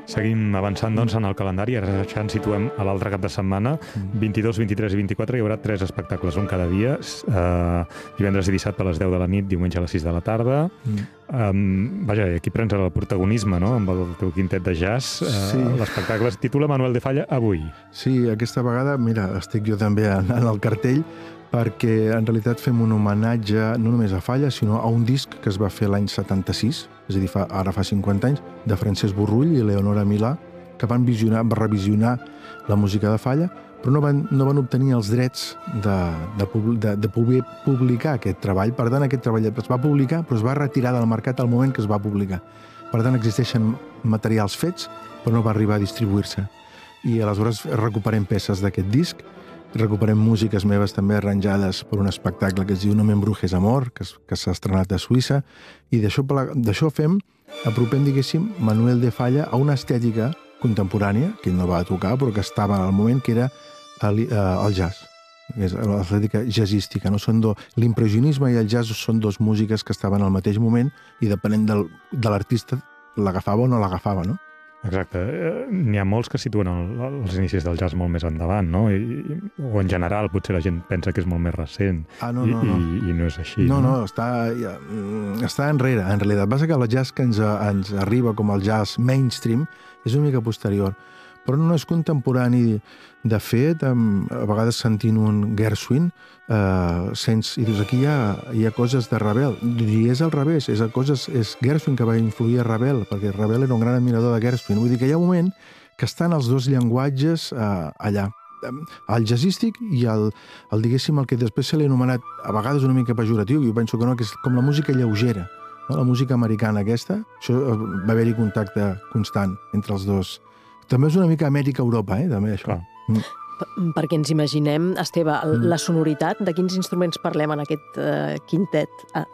Seguim avançant, doncs, en el calendari. Ara ja ens situem a l'altre cap de setmana. 22, 23 i 24 hi haurà 3 espectacles, un cada dia. Divendres i dissabte a les 10 de la nit, diumenge a les 6 de la tarda. Vaja, aquí prens el protagonisme, no?, amb el teu quintet de jazz. L'espectacle es titula Manuel de Falla avui. Sí, aquesta vegada, mira, estic jo també en el cartell, perquè en realitat fem un homenatge no només a Falla, sinó a un disc que es va fer l'any 76, és a dir, ara fa 50 anys, de Francesc Borrull i Leonora Milà, que van revisionar la música de Falla, però no van obtenir els drets de poder publicar aquest treball. Per tant, aquest treball es va publicar, però es va retirar del mercat al moment que es va publicar. Per tant, existeixen materials fets, però no va arribar a distribuir-se. I aleshores recuperem peces d'aquest disc, recuperem músiques meves també arranjades per un espectacle que es diu No m'embrujes amor, que s'ha estrenat a Suïssa, i d'això apropem, diguéssim, Manuel de Falla a una estètica contemporània, que ell no va tocar, però que estava en el moment, que era el jazz, l'estètica jazzística. L'impressionisme i el jazz són dos músiques que estaven al mateix moment i depenent de l'artista l'agafava o no l'agafava, no? Exacte. N'hi ha molts que situen els inicis del jazz molt més endavant, no? O en general, potser la gent pensa que és molt més recent. I no és així. No, està enrere, en realitat. Passa que el jazz que ens arriba com el jazz mainstream és una mica posterior, però no és contemporani. De fet, a vegades sentint un Gershwin, i dius, aquí hi ha coses de Ravel. I és al revés, és Gershwin que va influir a Ravel, perquè Ravel era un gran admirador de Gershwin. Vull dir que hi ha un moment que estan els dos llenguatges allà. El jazzístic i diguéssim, el que després se l'ha anomenat a vegades una mica pejoratiu, jo penso que no, que és com la música lleugera, no? La música americana aquesta, això va haver-hi contacte constant entre els dos. També és una mica Amèrica-Europa, també, això. Clar. Perquè ens imaginem, Esteve, la sonoritat, de quins instruments parlem en aquest quintet?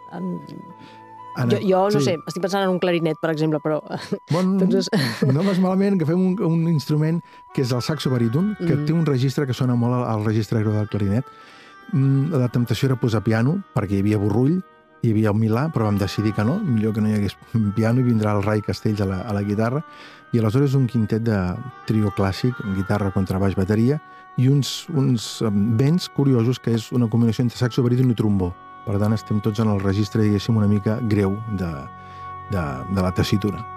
Jo no sé, estic pensant en un clarinet, per exemple, però... No vas malament, que fem un instrument que és el saxo baríton, que té un registre que sona molt al registre greu del clarinet. La temptació era posar piano, perquè hi havia Borrull, hi havia el Milà, però vam decidir que no, millor que no hi hagués piano, i vindrà el Rai Castells a la guitarra, i aleshores un quintet de trio clàssic, guitarra, contrabaix, bateria, i uns vents curiosos, que és una combinació entre saxo baríton i trombó. Per tant, estem tots en el registre, diguéssim, una mica greu de la tessitura.